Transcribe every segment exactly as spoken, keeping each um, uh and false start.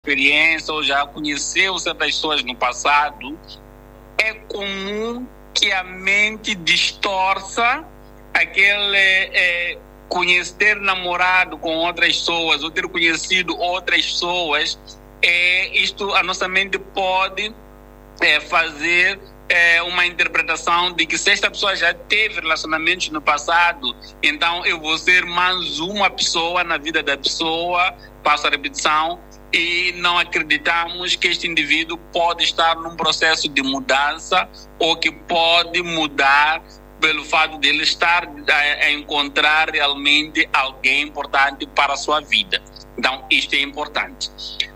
experiência ou já conheceu certas pessoas no passado, é comum que a mente distorça aquele é, conhecer, ter namorado com outras pessoas ou ter conhecido outras pessoas. É, isto, a nossa mente pode é, fazer é, uma interpretação de que se esta pessoa já teve relacionamentos no passado, então eu vou ser mais uma pessoa na vida da pessoa, passo a repetição, e não acreditamos que este indivíduo pode estar num processo de mudança ou que pode mudar pelo fato de ele estar a, a encontrar realmente alguém importante para a sua vida. Então, isto é importante.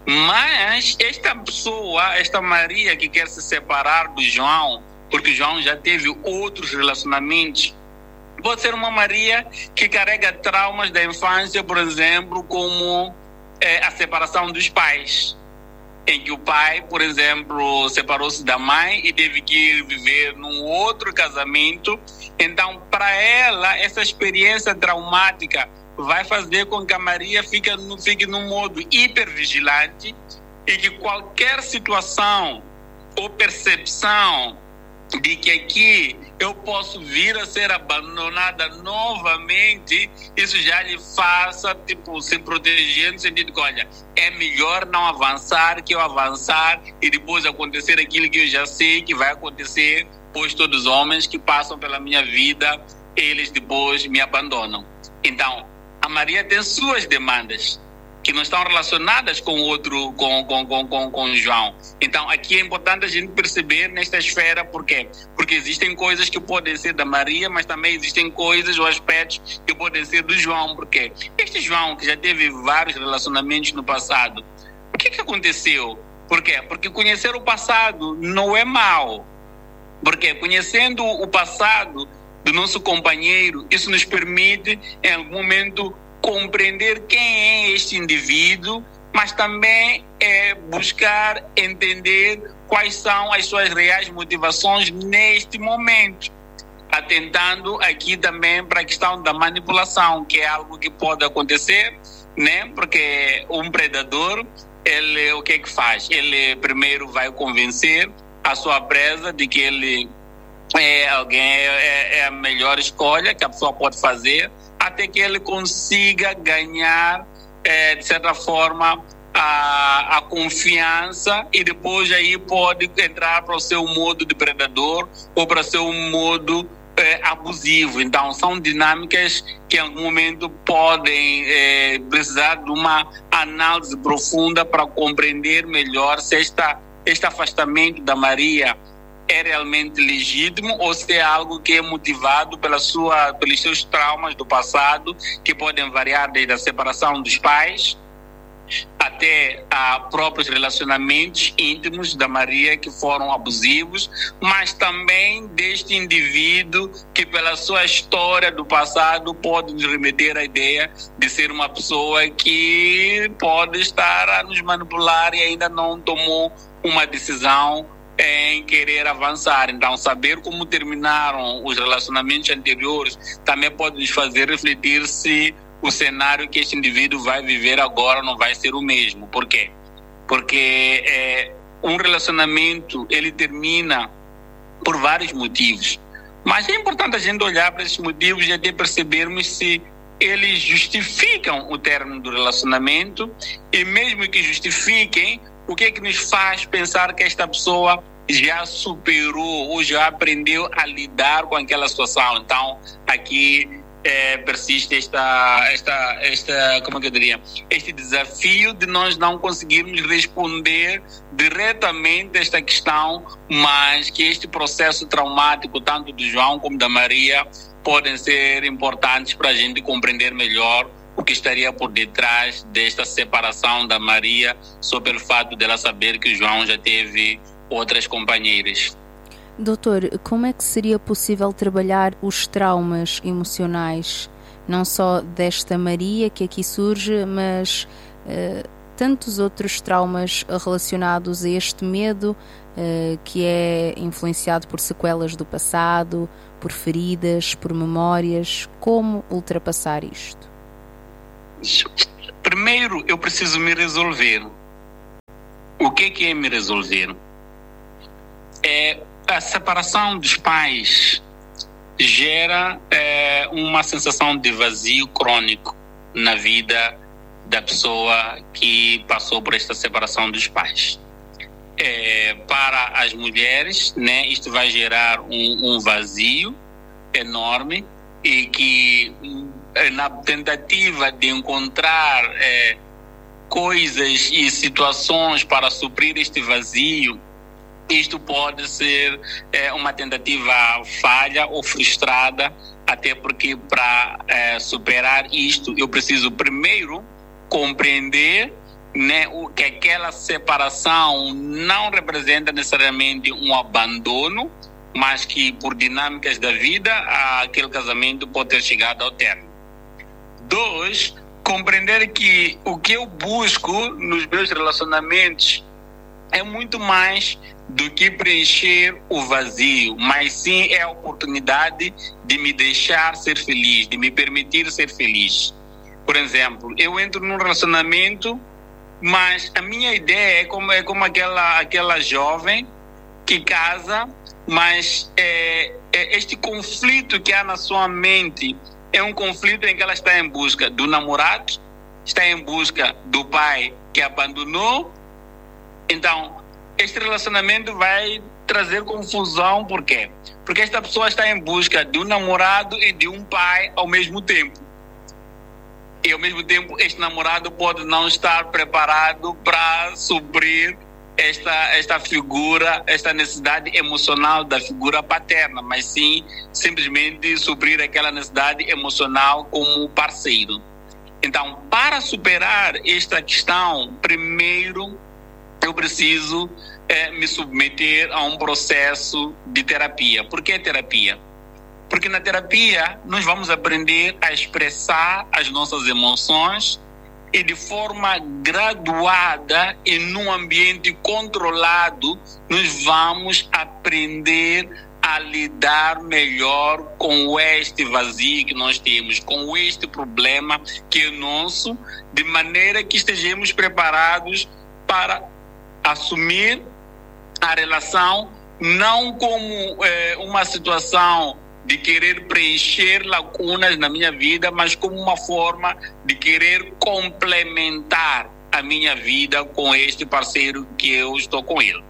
Mas esta pessoa, esta Maria que quer se separar do João, porque o João já teve outros relacionamentos, pode ser uma Maria que carrega traumas da infância, por exemplo, como é, a separação dos pais, em que o pai, por exemplo, separou-se da mãe e teve que ir viver num outro casamento. Então, para ela, essa experiência traumática vai fazer com que a Maria fique, fique num modo hipervigilante e que qualquer situação ou percepção de que aqui eu posso vir a ser abandonada novamente, isso já lhe faça, tipo, se proteger no sentido que, olha, é melhor não avançar que eu avançar e depois acontecer aquilo que eu já sei que vai acontecer, pois todos os homens que passam pela minha vida, eles depois me abandonam. Então, a Maria tem suas demandas que não estão relacionadas com o outro, com, com, com, com, com o João. Então, aqui é importante a gente perceber nesta esfera, por quê? Porque existem coisas que podem ser da Maria, mas também existem coisas ou aspectos que podem ser do João. Por quê? Este João, que já teve vários relacionamentos no passado, o que, que aconteceu? Por quê? Porque conhecer o passado não é mal. Porque conhecendo o passado do nosso companheiro, isso nos permite, em algum momento, compreender quem é este indivíduo, mas também é, buscar entender quais são as suas reais motivações neste momento, atentando aqui também para a questão da manipulação, que é algo que pode acontecer, né? Porque um predador, ele o que é que faz? Ele primeiro vai convencer a sua presa de que ele é alguém, é, é a melhor escolha que a pessoa pode fazer, até que ele consiga ganhar, é, de certa forma, a, a confiança, e depois aí pode entrar para o seu modo de predador ou para o seu modo é, abusivo. Então, são dinâmicas que em algum momento podem é, precisar de uma análise profunda para compreender melhor se esta, este afastamento da Maria é realmente legítimo ou se é algo que é motivado pela sua, pelos seus traumas do passado, que podem variar desde a separação dos pais até a próprios relacionamentos íntimos da Maria que foram abusivos, mas também deste indivíduo que pela sua história do passado pode nos remeter à ideia de ser uma pessoa que pode estar a nos manipular e ainda não tomou uma decisão em querer avançar. Então, saber como terminaram os relacionamentos anteriores também pode nos fazer refletir se o cenário que este indivíduo vai viver agora não vai ser o mesmo. Por quê? Porque é, um relacionamento, ele termina por vários motivos. Mas é importante a gente olhar para esses motivos e até percebermos se eles justificam o término do relacionamento, e mesmo que justifiquem, o que é que nos faz pensar que esta pessoa já superou ou já aprendeu a lidar com aquela situação? Então, aqui é, persiste esta, esta, esta, como é que eu diria, este desafio de nós não conseguirmos responder diretamente a esta questão, mas que este processo traumático, tanto do João como da Maria, podem ser importantes para a gente compreender melhor o que estaria por detrás desta separação da Maria, só pelo fato dela saber que o João já teve outras companheiras. Doutor, como é que seria possível trabalhar os traumas emocionais, não só desta Maria que aqui surge, mas uh, tantos outros traumas relacionados a este medo uh, que é influenciado por sequelas do passado, por feridas, por memórias? Como ultrapassar isto? Primeiro, eu preciso me resolver. o que, que é me resolver? É, a separação dos pais gera é, uma sensação de vazio crônico na vida da pessoa que passou por esta separação dos pais. É, para as mulheres, né, isto vai gerar um, um vazio enorme e que, na tentativa de encontrar é, coisas e situações para suprir este vazio, isto pode ser é, uma tentativa falha ou frustrada, até porque para é, superar isto eu preciso primeiro compreender, né, o, que aquela separação não representa necessariamente um abandono, mas que por dinâmicas da vida aquele casamento pode ter chegado ao término. Dois, compreender que o que eu busco nos meus relacionamentos é muito mais do que preencher o vazio, mas sim é a oportunidade de me deixar ser feliz, de me permitir ser feliz. Por exemplo, eu entro num relacionamento, mas a minha ideia é como, é como aquela, aquela jovem que casa, mas é, é este conflito que há na sua mente é um conflito em que ela está em busca do namorado, está em busca do pai que abandonou. Então, este relacionamento vai trazer confusão. Por quê? Porque esta pessoa está em busca de um namorado e de um pai ao mesmo tempo. E ao mesmo tempo este namorado pode não estar preparado para suprir esta, esta figura, esta necessidade emocional da figura paterna, mas sim simplesmente suprir aquela necessidade emocional como parceiro. Então, para superar esta questão, primeiro eu preciso é, me submeter a um processo de terapia. Por que terapia? Porque na terapia nós vamos aprender a expressar as nossas emoções e de forma graduada e num ambiente controlado nós vamos aprender a lidar melhor com este vazio que nós temos, com este problema que é nosso, de maneira que estejamos preparados para assumir a relação não como é, uma situação de querer preencher lacunas na minha vida, mas como uma forma de querer complementar a minha vida com este parceiro que eu estou com ele.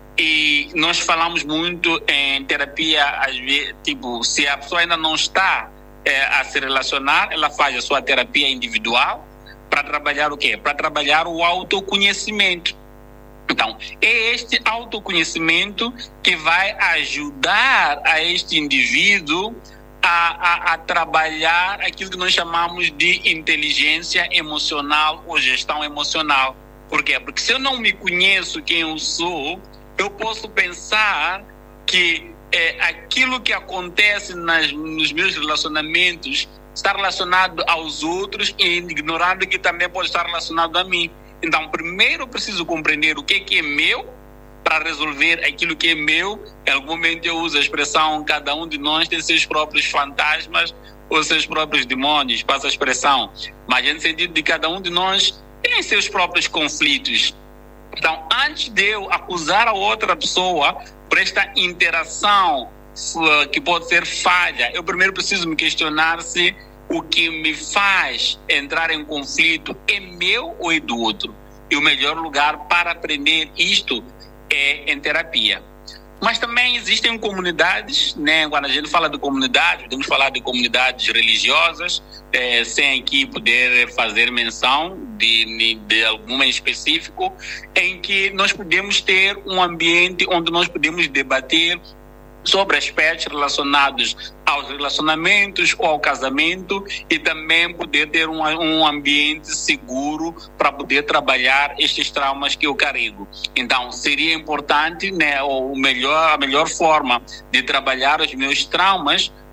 E nós falamos muito em terapia, às vezes, tipo, se a pessoa ainda não está é, a se relacionar, ela faz a sua terapia individual para trabalhar o quê? Para trabalhar o autoconhecimento. Então, é este autoconhecimento que vai ajudar a este indivíduo a, a, a trabalhar aquilo que nós chamamos de inteligência emocional ou gestão emocional. Por quê? Porque se eu não me conheço quem eu sou, eu posso pensar que é, aquilo que acontece nas, nos meus relacionamentos está relacionado aos outros e ignorando que também pode estar relacionado a mim. Então, primeiro eu preciso compreender o que é, que é meu para resolver aquilo que é meu. Em algum momento eu uso a expressão cada um de nós tem seus próprios fantasmas ou seus próprios demônios, passa a expressão. Mas no sentido de cada um de nós tem seus próprios conflitos. Então, antes de eu acusar a outra pessoa por esta interação que pode ser falha, eu primeiro preciso me questionar se o que me faz entrar em conflito é meu ou é do outro. E o melhor lugar para aprender isto é em terapia. Mas também existem comunidades, né? Quando a gente fala de comunidade, podemos falar de comunidades religiosas, é, sem aqui poder fazer menção de, de alguma em específico, em que nós podemos ter um ambiente onde nós podemos debater sobre aspectos relacionados aos relacionamentos ou ao casamento e também poder ter um, um ambiente seguro para poder trabalhar estes traumas que eu carrego. Então, seria importante, né, o melhor, a melhor forma de trabalhar os meus traumas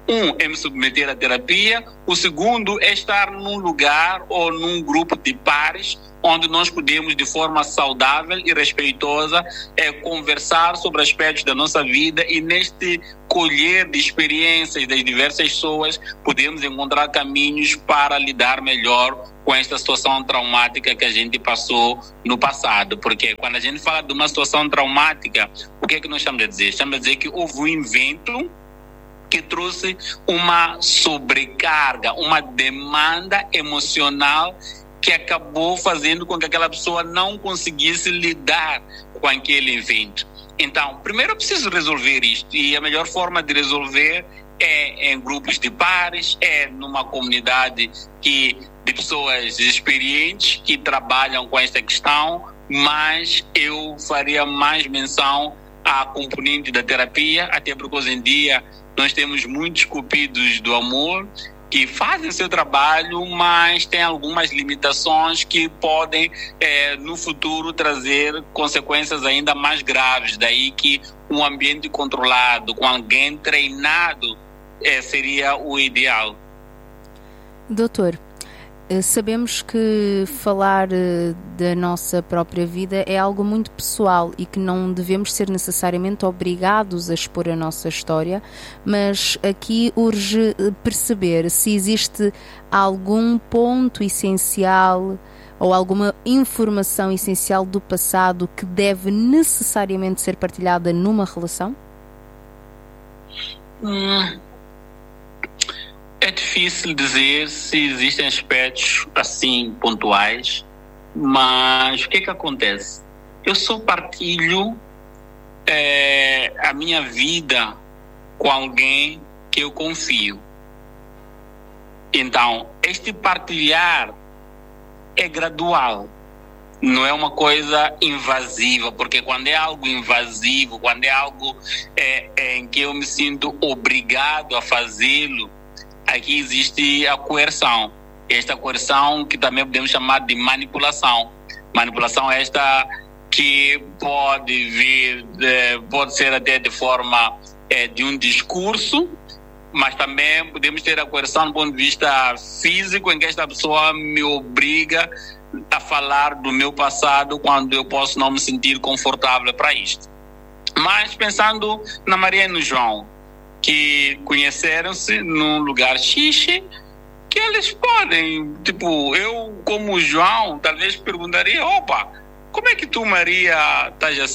Um é me submeter à terapia, o segundo é estar num lugar ou num grupo de pares onde nós podemos, de forma saudável e respeitosa, é, conversar sobre aspectos da nossa vida, e neste colher de experiências das diversas pessoas podemos encontrar caminhos para lidar melhor com esta situação traumática que a gente passou no passado. Porque quando a gente fala de uma situação traumática, o que é que nós estamos a dizer? Estamos a dizer que houve um evento que trouxe uma sobrecarga, uma demanda emocional que acabou fazendo com que aquela pessoa não conseguisse lidar com aquele evento. Então, primeiro eu preciso resolver isto, e a melhor forma de resolver é em grupos de pares, é numa comunidade que, de pessoas experientes que trabalham com esta questão, mas eu faria mais menção à componente da terapia, até porque hoje em dia nós temos muitos cupidos do amor que fazem seu trabalho, mas tem algumas limitações que podem, é, no futuro, trazer consequências ainda mais graves. Daí que um ambiente controlado, com alguém treinado, é, seria o ideal. Doutor, sabemos que falar da nossa própria vida é algo muito pessoal e que não devemos ser necessariamente obrigados a expor a nossa história, mas aqui urge perceber se existe algum ponto essencial ou alguma informação essencial do passado que deve necessariamente ser partilhada numa relação? Hum. É difícil dizer se existem aspectos assim pontuais, mas o que que acontece? Eu só partilho é, a minha vida com alguém que eu confio. Então, este partilhar é gradual, não é uma coisa invasiva, porque quando é algo invasivo, quando é algo é, é, em que eu me sinto obrigado a fazê-lo, aqui existe a coerção. Esta coerção que também podemos chamar de manipulação. Manipulação esta que pode vir, de, pode ser até de forma é, de um discurso, mas também podemos ter a coerção do ponto de vista físico, em que esta pessoa me obriga a falar do meu passado quando eu posso não me sentir confortável para isto. Mas pensando na Maria e no João, que conheceram-se num lugar xixi, que eles podem, tipo, eu como João, talvez perguntaria, opa, como é que tu, Maria, estás